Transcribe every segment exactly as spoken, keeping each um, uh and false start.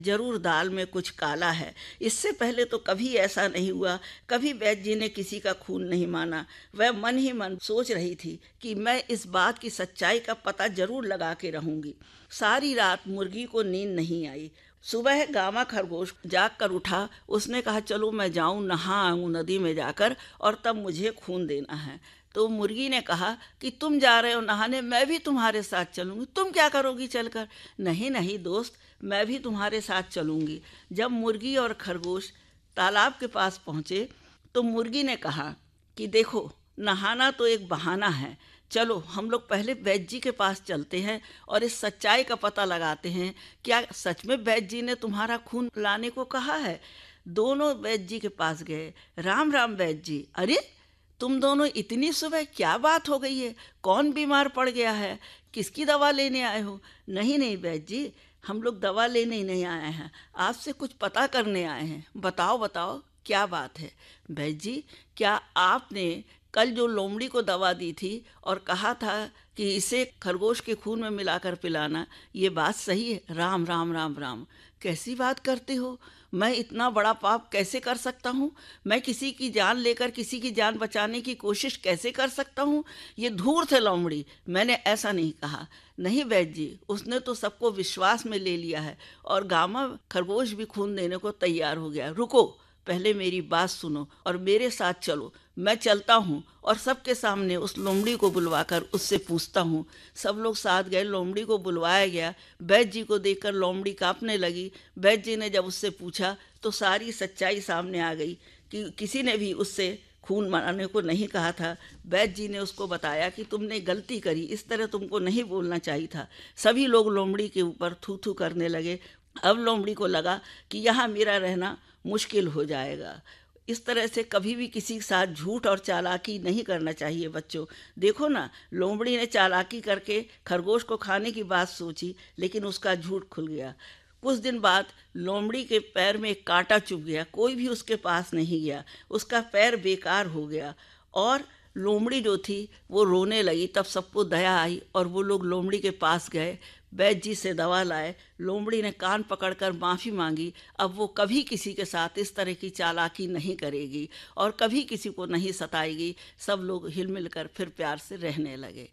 जरूर दाल में कुछ काला है। इससे पहले तो कभी ऐसा नहीं हुआ, कभी वैद्य जी ने किसी का खून नहीं माना। वह मन ही मन सोच रही थी कि मैं इस बात की सच्चाई का पता जरूर लगा के रहूंगी। सारी रात मुर्गी को नींद नहीं आई। सुबह गामा खरगोश जाग कर उठा। उसने कहा चलो मैं जाऊं नहा आऊं नदी में जाकर, और तब मुझे खून देना है। तो मुर्गी ने कहा कि तुम जा रहे हो नहाने, मैं भी तुम्हारे साथ चलूंगी। तुम क्या करोगी चलकर? नहीं नहीं दोस्त, मैं भी तुम्हारे साथ चलूंगी। जब मुर्गी और खरगोश तालाब के पास पहुंचे तो मुर्गी ने कहा कि देखो, नहाना तो एक बहाना है, चलो हम लोग पहले वैद्य जी के पास चलते हैं और इस सच्चाई का पता लगाते हैं, क्या सच में वैद्य जी ने तुम्हारा खून लाने को कहा है। दोनों वैद्य जी के पास गए। राम राम वैद्य जी। अरे तुम दोनों इतनी सुबह, क्या बात हो गई है? कौन बीमार पड़ गया है? किसकी दवा लेने आए हो? नहीं नहीं वैद्य जी, हम लोग दवा लेने ही नहीं आए हैं, आपसे कुछ पता करने आए हैं। बताओ बताओ क्या बात है? वैद्य जी, क्या आपने कल जो लोमड़ी को दवा दी थी और कहा था कि इसे खरगोश के खून में मिलाकर पिलाना, ये बात सही है? राम राम राम राम। कैसी बात करते हो? मैं इतना बड़ा पाप कैसे कर सकता हूँ? मैं किसी की जान लेकर किसी की जान बचाने की कोशिश कैसे कर सकता हूँ? ये धूर्त है लोमड़ी, मैंने ऐसा नहीं कहा। नहीं वैद्य जी, उसने तो सबको विश्वास में ले लिया है और गामा खरगोश भी खून देने को तैयार हो गया। रुको, पहले मेरी बात सुनो और मेरे साथ चलो। मैं चलता हूँ और सबके सामने उस लोमड़ी को बुलवाकर उससे पूछता हूँ। सब लोग साथ गए, लोमड़ी को बुलवाया गया। वैद्य जी को देखकर लोमड़ी कांपने लगी। वैद्य जी ने जब उससे पूछा तो सारी सच्चाई सामने आ गई कि किसी ने भी उससे खून मारने को नहीं कहा था। वैद्य जी ने उसको बताया कि तुमने गलती करी, इस तरह तुमको नहीं बोलना चाहिए था। सभी लोग लोमड़ी के ऊपर थू थू करने लगे। अब लोमड़ी को लगा कि यहाँ मेरा रहना मुश्किल हो जाएगा। इस तरह से कभी भी किसी के साथ झूठ और चालाकी नहीं करना चाहिए बच्चों। देखो ना, लोमड़ी ने चालाकी करके खरगोश को खाने की बात सोची, लेकिन उसका झूठ खुल गया। कुछ दिन बाद लोमड़ी के पैर में एक कांटा चुभ गया। कोई भी उसके पास नहीं गया, उसका पैर बेकार हो गया और लोमड़ी जो थी वो रोने लगी। तब सबको दया आई और वो लोग लोमड़ी के पास गए, वैद्य जी से दवा लाए। लोमड़ी ने कान पकड़कर माफ़ी मांगी। अब वो कभी किसी के साथ इस तरह की चालाकी नहीं करेगी और कभी किसी को नहीं सताएगी। सब लोग हिल-मिल कर फिर प्यार से रहने लगे।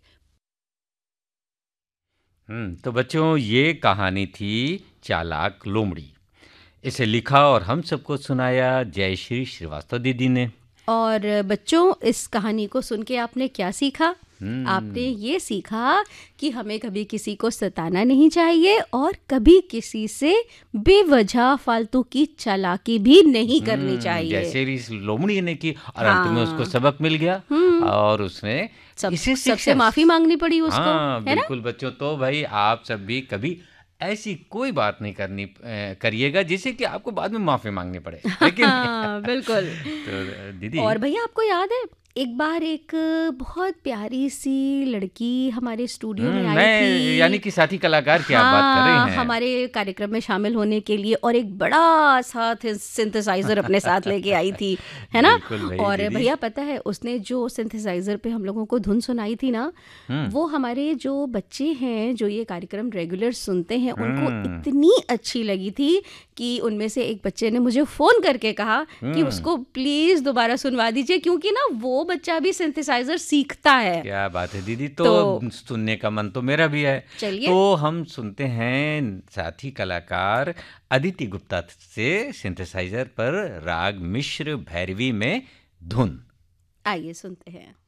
हम्म तो बच्चों, ये कहानी थी चालाक लोमड़ी। इसे लिखा और हम सबको सुनाया जयश्री श्रीवास्तव दीदी ने। और बच्चों, इस कहानी को सुन के आपने क्या सीखा? आपने हम्म ये सीखा कि हमें कभी किसी को सताना नहीं चाहिए और कभी किसी से बेवजह फालतू की चालाकी भी नहीं करनी हम्म चाहिए। जैसे इस लोमड़ी ने की और अंत में उसको हाँ। सबक मिल गया हम्म और उसने सब इसे सबसे शिक्षा। माफी मांगनी पड़ी उसको, हाँ है ना? बिल्कुल बच्चों, तो भाई आप सब भी कभी ऐसी कोई बात नहीं करनी अ, करिएगा जिससे कि आपको बाद में माफी मांगनी पड़े, लेकिन हाँ, बिल्कुल। तो दीदी। और भैया, आपको याद है एक बार एक बहुत प्यारी सी लड़की हमारे स्टूडियो में हम्म आई मैं यानी थी। कि साथी कलाकार की आप बात कर रही हाँ, हैं। हमारे कार्यक्रम में शामिल होने के लिए और एक बड़ा सा सिंथेसाइजर अपने साथ लेके आई थी, है ना? बिल्कुल भाई और दीदी। भैया पता है, उसने जो सिंथेसाइजर पे हम लोगों को धुन सुनाई थी ना, हम्म वो हमारे जो बच्चे हैं जो ये कार्यक्रम रेगुलर सुनते हैं उनको हम्म इतनी अच्छी लगी थी कि उनमें से एक बच्चे ने मुझे फ़ोन करके कहा कि हम्म उसको प्लीज़ दोबारा सुनवा दीजिए, क्योंकि ना वो बच्चा भी सिंथेसाइजर सीखता है। क्या बात है दीदी, तो तो सुनने का मन तो मेरा भी है। चलिए, तो हम सुनते हैं साथी कलाकार अदिति गुप्ता से सिंथेसाइजर पर राग मिश्र भैरवी में धुन। आइए सुनते हैं।